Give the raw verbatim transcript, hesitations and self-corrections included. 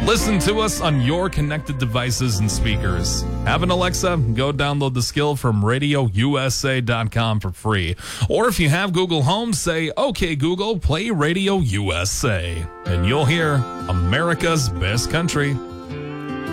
Listen to us on your connected devices and speakers. Have an Alexa? Go download the skill from radio u s a dot com for free. Or if you have Google Home, say, "Okay, Google, play Radio U S A." And you'll hear America's Best Country.